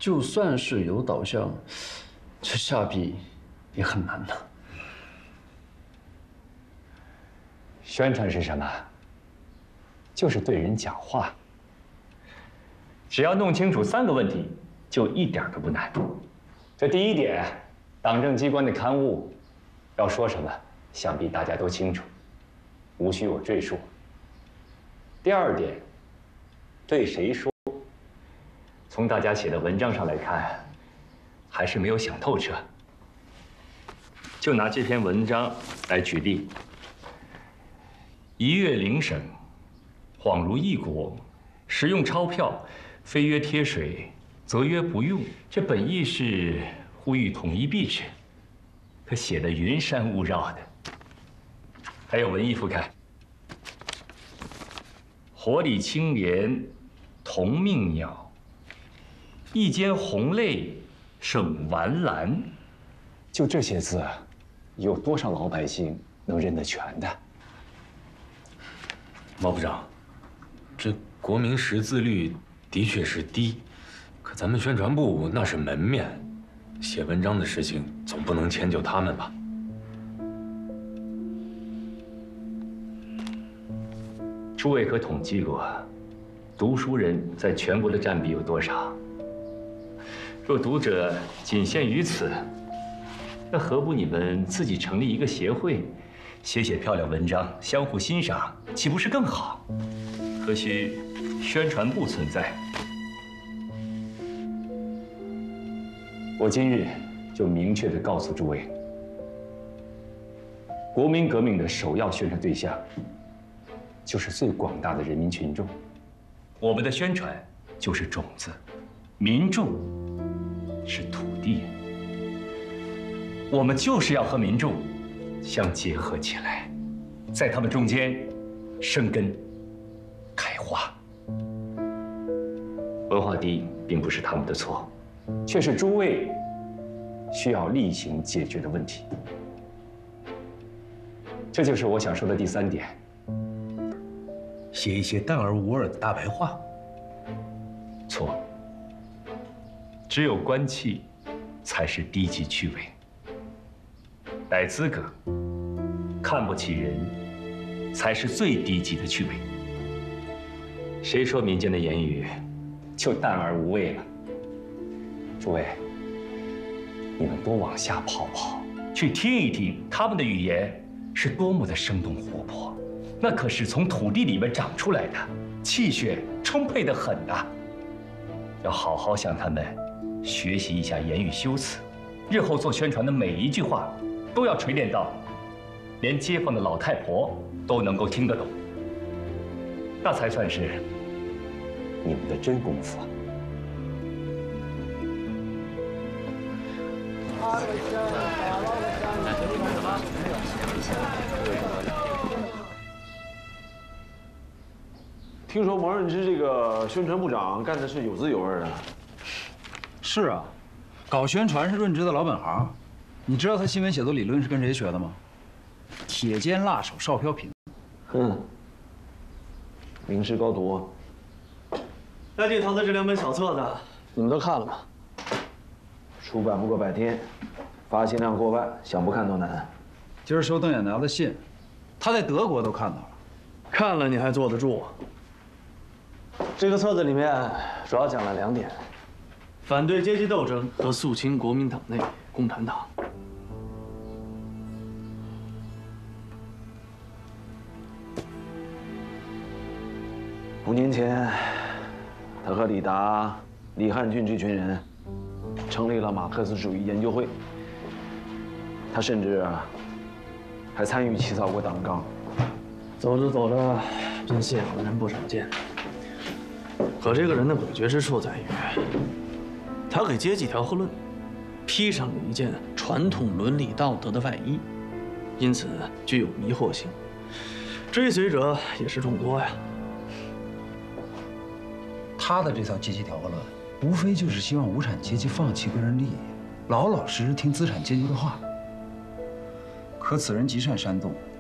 就算是有导向，这下笔也很难呐。 宣传是什么？就是对人讲话。只要弄清楚3个问题，就一点都不难。这第一点，党政机关的刊物要说什么，想必大家都清楚，无需我赘述。第二点，对谁说？从大家写的文章上来看，还是没有想透彻。就拿这篇文章来举例：一跃陵省，恍如异国，使用钞票，非曰贴水，则曰不用。这本意是呼吁统一币制，可写得云山雾绕的。还有文艺副刊：火里青莲，同命鸟，一间红泪胜完蓝。就这些字，有多少老百姓能认得全的？ 毛部长，这国民识字率的确是低，可咱们宣传部那是门面，写文章的事情总不能迁就他们吧？ 诸位可统计过，读书人在全国的占比有多少？若读者仅限于此，那何不你们自己成立一个协会，写写漂亮文章，相互欣赏，岂不是更好？何须宣传部存在？我今日就明确地告诉诸位，国民革命的首要宣传对象，就是最广大的人民群众。我们的宣传就是种子，民众是土地。我们就是要和民众相结合起来，在他们中间生根、开花。文化低并不是他们的错，却是诸位需要例行解决的问题。这就是我想说的第3点。 写一些淡而无味的大白话。 错，只有官气才是低级趣味。摆资格、看不起人，才是最低级的趣味。谁说民间的言语就淡而无味了？诸位，你们多往下跑跑，去听一听他们的语言是多么的生动活泼。那可是从土地里面长出来的，气血充沛的很呐。要好好向他们学习一下言语修辞，日后做宣传的每一句话，都要锤炼到，连街坊的老太婆都能够听得懂，那才算是你们的真功夫啊！ 听说王润之这个宣传部长干的是有滋有味的。 是啊，搞宣传是润之的老本行。你知道他新闻写作理论是跟谁学的吗？铁肩辣手邵飘萍。 名师高徒。 戴季陶的这2本小册子，你们都看了吗？ 出版不过100天，发行量过万，想不看都难。 今儿收邓演达的信，他在德国都看到了。 看了你还坐得住？这个册子里面主要讲了2点：反对阶级斗争和肃清国民党内共产党。 5年前，他和李达、李汉俊这群人成立了马克思主义研究会。他甚至还参与起草过党纲。 走着走着，真谢好的人不少见。可这个人的诡谲之处在于，他给阶级调和论披上了一件传统伦理道德的外衣，因此具有迷惑性，追随者也是众多呀。 他的这套阶级调和论，无非就是希望无产阶级放弃个人利益，老老实实听资产阶级的话。可此人极善煽动，